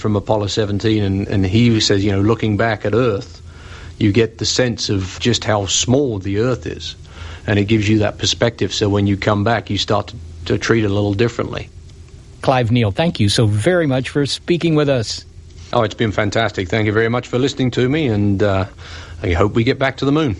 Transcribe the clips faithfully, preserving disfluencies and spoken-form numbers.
from Apollo seventeen, and, and he says, you know, looking back at Earth, you get the sense of just how small the Earth is, and it gives you that perspective. So when you come back, you start to, to treat it a little differently. Clive Neal, thank you so very much for speaking with us. Oh, it's been fantastic. Thank you very much for listening to me, and uh, I hope we get back to the moon.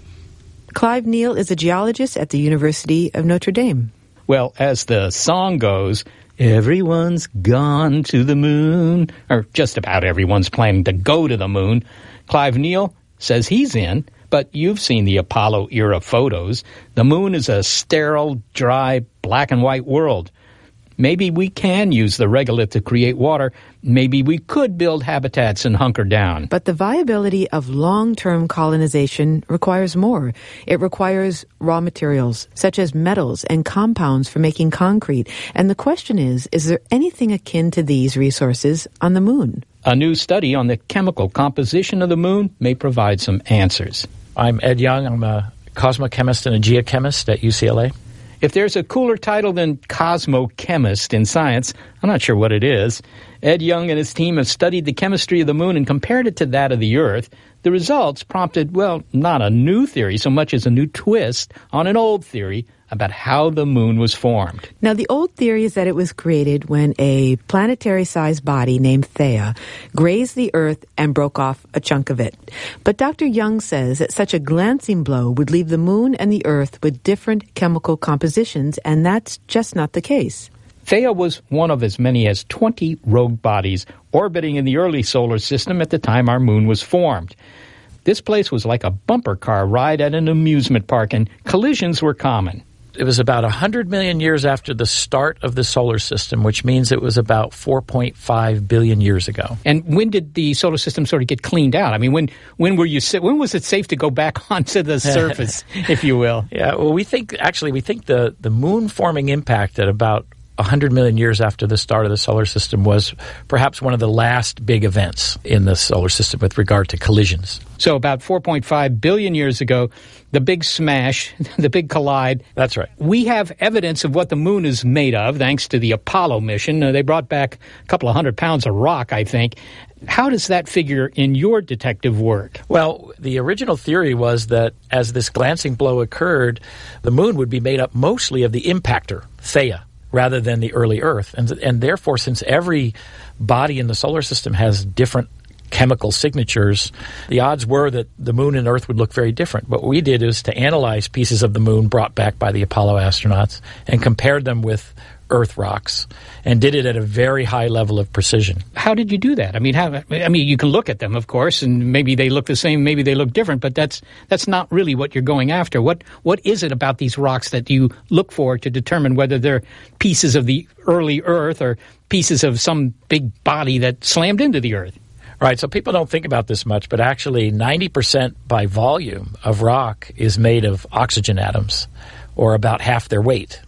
Clive Neal is a geologist at the University of Notre Dame. Well, as the song goes, everyone's gone to the moon, or just about everyone's planning to go to the moon. Clive Neal says he's in, but you've seen the Apollo-era photos. The moon is a sterile, dry, black and white world. Maybe we can use the regolith to create water. Maybe we could build habitats and hunker down. But the viability of long-term colonization requires more. It requires raw materials, such as metals and compounds for making concrete. And the question is, is there anything akin to these resources on the moon? A new study on the chemical composition of the moon may provide some answers. I'm Ed Young. I'm a cosmochemist and a geochemist at U C L A. If there's a cooler title than cosmochemist in science, I'm not sure what it is. Ed Young and his team have studied the chemistry of the moon and compared it to that of the Earth. The results prompted, well, not a new theory so much as a new twist on an old theory about how the moon was formed. Now, the old theory is that it was created when a planetary-sized body named Theia grazed the Earth and broke off a chunk of it. But Doctor Young says that such a glancing blow would leave the moon and the Earth with different chemical compositions, and that's just not the case. Theia was one of as many as twenty rogue bodies orbiting in the early solar system at the time our moon was formed. This place was like a bumper car ride at an amusement park, and collisions were common. It was about one hundred million years after the start of the solar system, which means it was about four point five billion years ago. And when did the solar system sort of get cleaned out? I mean, when when were you when was it safe to go back onto the surface, if you will? Yeah, well, we think actually we think the the moon forming impact at about one hundred million years after the start of the solar system was perhaps one of the last big events in the solar system with regard to collisions. So about four point five billion years ago, the big smash, the big collide. That's right. We have evidence of what the moon is made of, thanks to the Apollo mission. Uh, they brought back a couple of hundred pounds of rock, I think. How does that figure in your detective work? Well, the original theory was that as this glancing blow occurred, the moon would be made up mostly of the impactor, Theia, rather than the early Earth. And, and therefore, since every body in the solar system has different chemical signatures, the odds were that the moon and Earth would look very different. What we did is to analyze pieces of the moon brought back by the Apollo astronauts and compared them with Earth rocks, and did it at a very high level of precision. How did you do that? I mean, how, I mean, you can look at them, of course, and maybe they look the same, maybe they look different, but that's that's not really what you're going after. What what is it about these rocks that you look for to determine whether they're pieces of the early Earth or pieces of some big body that slammed into the Earth? Right, so people don't think about this much, but actually ninety percent by volume of rock is made of oxygen atoms, or about half their weight.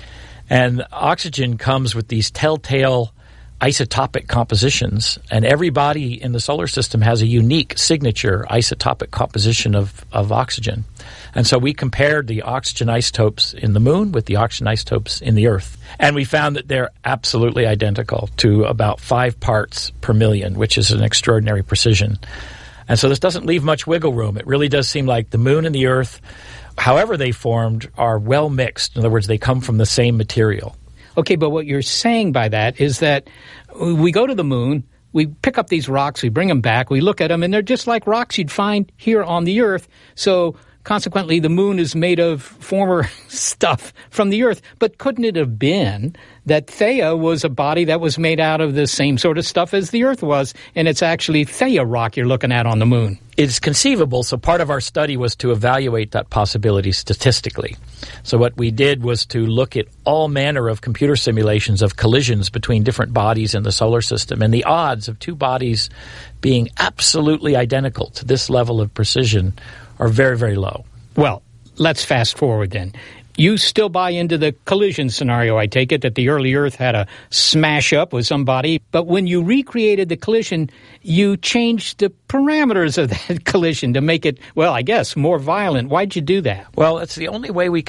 And oxygen comes with these telltale isotopic compositions, and every body in the solar system has a unique signature isotopic composition of, of oxygen. And so we compared the oxygen isotopes in the moon with the oxygen isotopes in the Earth. And we found that they're absolutely identical to about five parts per million, which is an extraordinary precision. And so this doesn't leave much wiggle room. It really does seem like the moon and the Earth, however they formed, are well mixed. In other words, they come from the same material. Okay, but what you're saying by that is that we go to the moon, we pick up these rocks, we bring them back, we look at them, and they're just like rocks you'd find here on the Earth. So consequently, the moon is made of former stuff from the Earth. But couldn't it have been that Theia was a body that was made out of the same sort of stuff as the Earth was, and it's actually Theia rock you're looking at on the moon? It's conceivable, so part of our study was to evaluate that possibility statistically. So what we did was to look at all manner of computer simulations of collisions between different bodies in the solar system, and the odds of two bodies being absolutely identical to this level of precision are very, very low. Well, let's fast forward then. You still buy into the collision scenario, I take it, that the early Earth had a smash up with somebody. But when you recreated the collision, you changed the parameters of that collision to make it, well, I guess, more violent. Why'd you do that? Well, it's the only way we can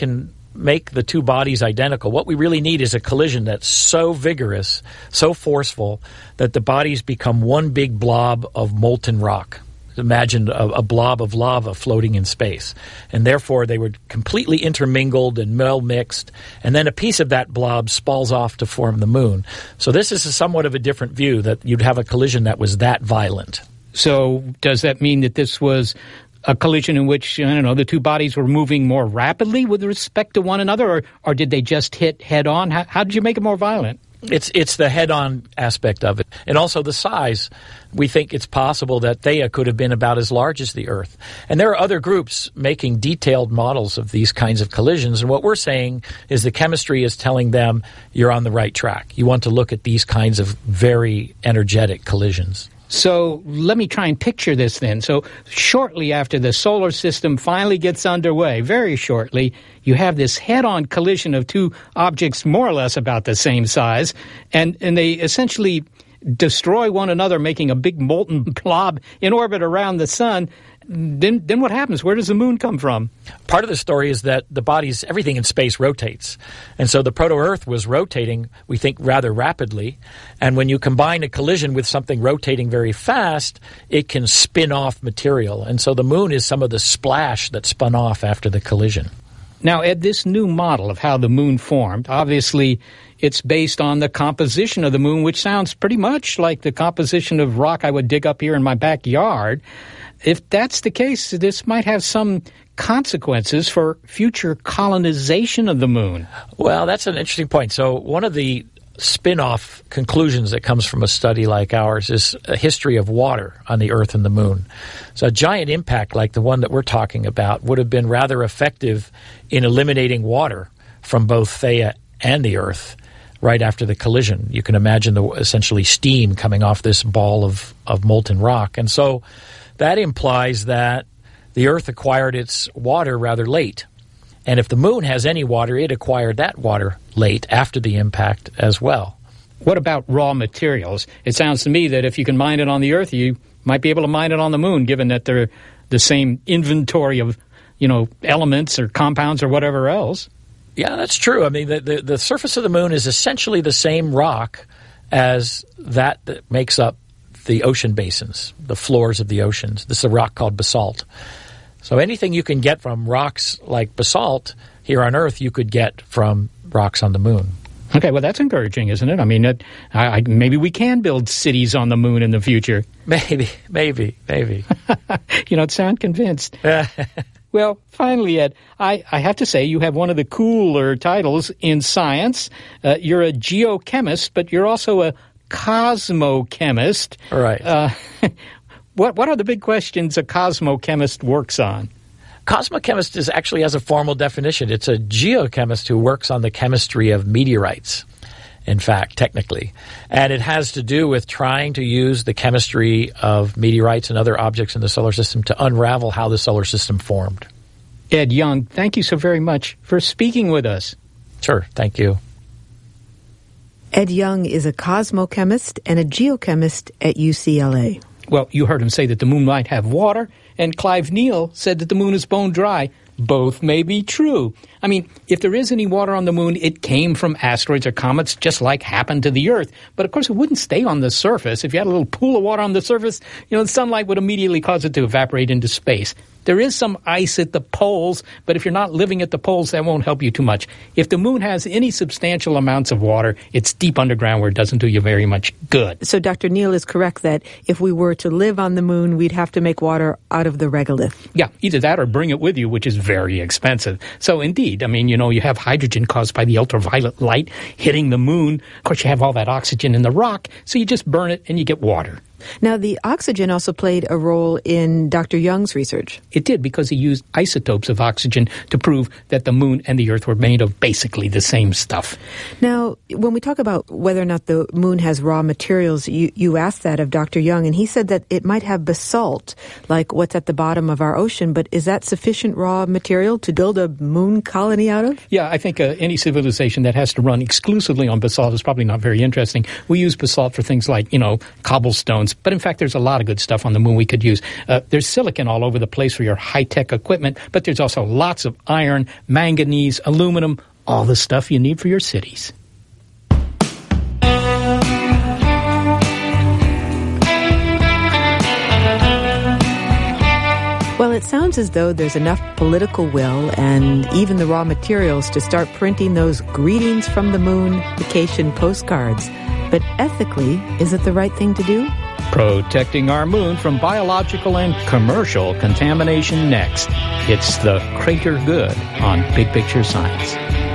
make the two bodies identical. What we really need is a collision that's so vigorous, so forceful, that the bodies become one big blob of molten rock. Imagine a, a blob of lava floating in space. And therefore, they were completely intermingled and well-mixed, and then a piece of that blob spalls off to form the moon. So this is a somewhat of a different view, that you'd have a collision that was that violent. So does that mean that this was a collision in which, I don't know, the two bodies were moving more rapidly with respect to one another, or, or did they just hit head-on? How, how did you make it more violent? It's it's the head-on aspect of it. And also the size. We think it's possible that Theia could have been about as large as the Earth. And there are other groups making detailed models of these kinds of collisions. And what we're saying is the chemistry is telling them you're on the right track. You want to look at these kinds of very energetic collisions. So let me try and picture this then. So shortly after the solar system finally gets underway, very shortly, you have this head-on collision of two objects more or less about the same size, and, and they essentially destroy one another, making a big molten blob in orbit around the sun. Then, then what happens? Where does the moon come from? Part of the story is that the bodies, everything in space rotates. And so the proto-Earth was rotating, we think, rather rapidly. And when you combine a collision with something rotating very fast, it can spin off material. And so the moon is some of the splash that spun off after the collision. Now, Ed, this new model of how the moon formed, obviously it's based on the composition of the moon, which sounds pretty much like the composition of rock I would dig up here in my backyard. If that's the case, this might have some consequences for future colonization of the moon. Well, that's an interesting point. So one of the spin-off conclusions that comes from a study like ours is a history of water on the Earth and the moon. So a giant impact like the one that we're talking about would have been rather effective in eliminating water from both Theia and the Earth right after the collision. You can imagine the essentially steam coming off this ball of, of molten rock. And so that implies that the Earth acquired its water rather late. And if the moon has any water, it acquired that water late after the impact as well. What about raw materials? It sounds to me that if you can mine it on the Earth, you might be able to mine it on the moon, given that they're the same inventory of, you know, elements or compounds or whatever else. Yeah, that's true. I mean, the, the, the surface of the moon is essentially the same rock as that that makes up the ocean basins, the floors of the oceans. This is a rock called basalt. So anything you can get from rocks like basalt here on Earth, you could get from rocks on the moon. Okay, well, that's encouraging, isn't it? I mean, it, I, I, maybe we can build cities on the moon in the future. Maybe, maybe, maybe. You don't sound convinced. Well, finally, Ed, I, I have to say you have one of the cooler titles in science. Uh, you're a geochemist, but you're also a cosmochemist. Right. Uh, what what are the big questions a cosmochemist works on? Cosmochemist is actually has a formal definition. It's a geochemist who works on the chemistry of meteorites, in fact, technically. And it has to do with trying to use the chemistry of meteorites and other objects in the solar system to unravel how the solar system formed. Ed Young, thank you so very much for speaking with us. Sure, thank you. Ed Young is a cosmochemist and a geochemist at U C L A. Well, you heard him say that the moon might have water, and Clive Neal said that the moon is bone dry. Both may be true. I mean, if there is any water on the moon, it came from asteroids or comets, just like happened to the Earth. But, of course, it wouldn't stay on the surface. If you had a little pool of water on the surface, you know, the sunlight would immediately cause it to evaporate into space. There is some ice at the poles, but if you're not living at the poles, that won't help you too much. If the moon has any substantial amounts of water, it's deep underground where it doesn't do you very much good. So Doctor Neal is correct that if we were to live on the moon, we'd have to make water out of the regolith. Yeah, either that or bring it with you, which is very expensive. So indeed, I mean, you know, you have hydrogen caused by the ultraviolet light hitting the moon. Of course, you have all that oxygen in the rock, so you just burn it and you get water. Now, the oxygen also played a role in Doctor Young's research. It did, because he used isotopes of oxygen to prove that the moon and the Earth were made of basically the same stuff. Now, when we talk about whether or not the moon has raw materials, you, you asked that of Doctor Young, and he said that it might have basalt, like what's at the bottom of our ocean, but is that sufficient raw material to build a moon colony out of? Yeah, I think uh, any civilization that has to run exclusively on basalt is probably not very interesting. We use basalt for things like, you know, cobblestones stones. But in fact, there's a lot of good stuff on the moon we could use. Uh, there's silicon all over the place for your high-tech equipment, but there's also lots of iron, manganese, aluminum, all the stuff you need for your cities. Well, it sounds as though there's enough political will and even the raw materials to start printing those greetings from the moon vacation postcards. But ethically, is it the right thing to do? Protecting our moon from biological and commercial contamination next. It's the Crater Good on Big Picture Science.